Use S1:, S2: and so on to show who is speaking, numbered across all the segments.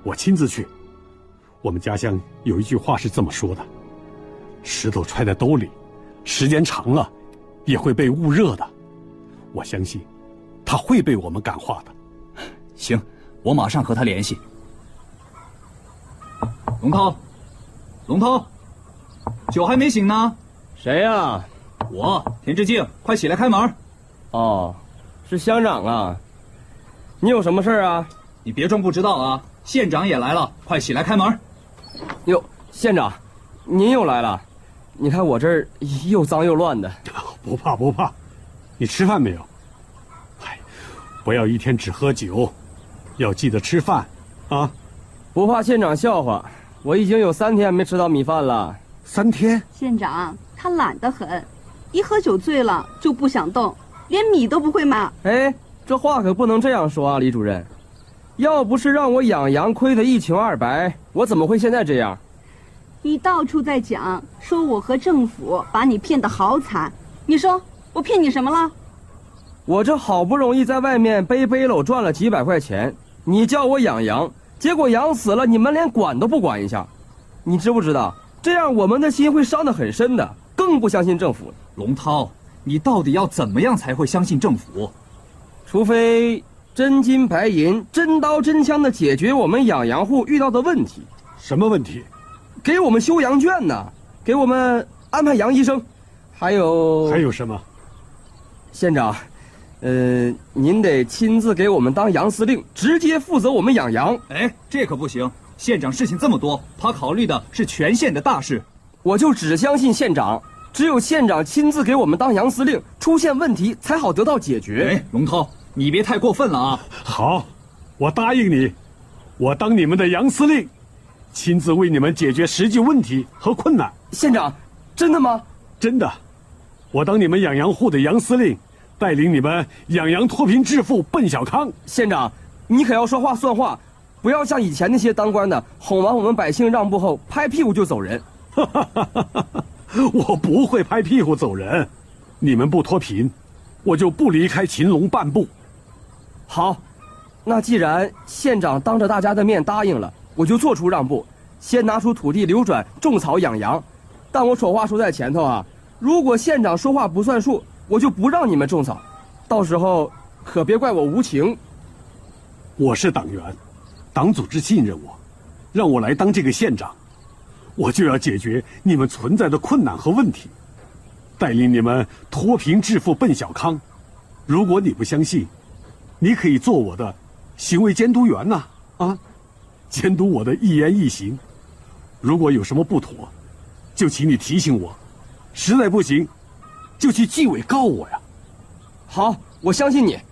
S1: 我亲自去。我们家乡有一句话是这么说的：石头揣在兜里，时间长了也会被捂热的。我相信他会被我们感化的。
S2: 行，我马上和他联系。龙涛，龙涛，酒还没醒呢。
S3: 谁呀？
S2: 我田志敬，快起来开门。
S3: 哦，是乡长啊。你有什么事啊？
S2: 你别装不知道啊，县长也来了，快起来开门。
S3: 哟，县长，您又来了。你看我这儿又脏又乱的。
S1: 不怕不怕，你吃饭没有？哎，不要一天只喝酒，要记得吃饭啊。
S3: 不怕县长笑话，我已经有3天没吃到米饭了。
S1: 3天？
S4: 县长他懒得很，一喝酒醉了就不想动，连米都不会买。
S3: 哎，这话可不能这样说啊，李主任。要不是让我养羊亏得一穷二白，我怎么会现在这样？
S4: 你到处在讲，说我和政府把你骗得好惨，你说我骗你什么了？
S3: 我这好不容易在外面背背篓赚了几百块钱，你叫我养羊，结果羊死了，你们连管都不管一下。你知不知道，这样我们的心会伤得很深的，更不相信政府。
S2: 龙涛，你到底要怎么样才会相信政府？
S3: 除非真金白银、真刀真枪地解决我们养羊户遇到的问题。
S1: 什么问题？
S3: 给我们修羊圈呢，给我们安排羊医生，还有
S1: 什么？
S3: 县长，您得亲自给我们当羊司令，直接负责我们养羊。
S2: 哎，这可不行，县长事情这么多，他考虑的是全县的大事。
S3: 我就只相信县长，只有县长亲自给我们当羊司令，出现问题才好得到解决。
S2: 哎，龙涛，你别太过分了啊！
S1: 好，我答应你，我当你们的杨司令，亲自为你们解决实际问题和困难。
S3: 县长，真的吗？
S1: 真的，我当你们养羊户的杨司令，带领你们养羊脱贫致富奔小康。
S3: 县长，你可要说话算话，不要像以前那些当官的，哄完我们百姓让步后拍屁股就走人。
S1: 我不会拍屁股走人，你们不脱贫，我就不离开秦龙半步。
S3: 好，那既然县长当着大家的面答应了，我就做出让步，先拿出土地流转种草养羊。但我丑话说在前头啊，如果县长说话不算数，我就不让你们种草，到时候可别怪我无情。
S1: 我是党员，党组织信任我，让我来当这个县长，我就要解决你们存在的困难和问题，带领你们脱贫致富奔小康。如果你不相信，你可以做我的行为监督员呐，监督我的一言一行。如果有什么不妥，就请你提醒我，实在不行，就去纪委告我呀。
S3: 好，我相信你。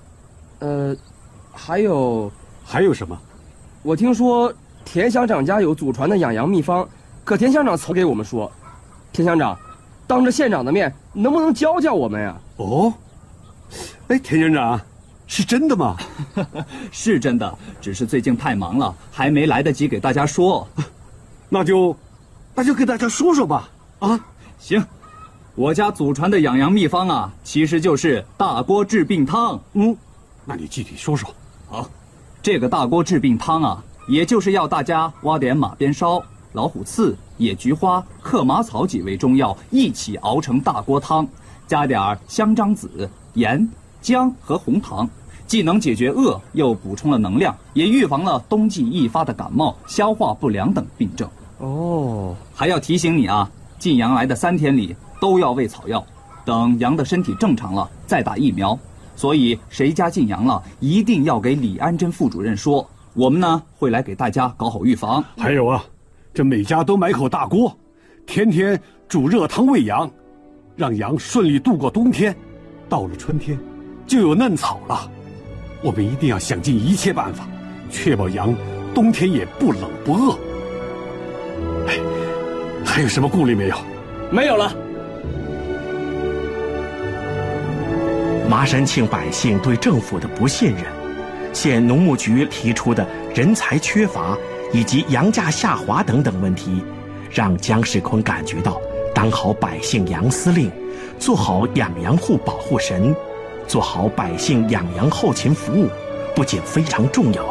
S3: 还
S1: 有什么？
S3: 我听说田乡长家有祖传的养羊秘方，可田乡长从给我们说。田乡长，当着县长的面，能不能教教我们呀？
S1: 哦，哎，田乡长，是真的吗？
S2: 是真的，只是最近太忙了，还没来得及给大家说。
S1: 那就给大家说说吧。
S2: 行，我家祖传的养羊秘方啊，其实就是大锅治病汤。
S1: 那你具体说说。
S2: 好，这个大锅治病汤啊，也就是要大家挖点马鞭烧、老虎刺、野菊花、克麻草几味中药一起熬成大锅汤，加点香樟子、盐、姜和红糖，既能解决饿，又补充了能量，也预防了冬季易发的感冒、消化不良等病症。
S3: 哦，
S2: 还要提醒你啊，进羊来的3天里都要喂草药，等羊的身体正常了再打疫苗。所以谁家进羊了，一定要给李安珍副主任说，我们呢会来给大家搞好预防。
S1: 还有啊，这每家都买口大锅，天天煮热汤喂羊，让羊顺利度过冬天，到了春天就有嫩草了。我们一定要想尽一切办法，确保羊冬天也不冷不饿。哎，还有什么顾虑没有？
S3: 没有了。
S5: 麻山庆百姓对政府的不信任，县农牧局提出的人才缺乏以及羊价下滑等等问题，让姜世坤感觉到当好百姓杨司令，做好养羊户保护神，做好百姓养羊后勤服务，不仅非常重要，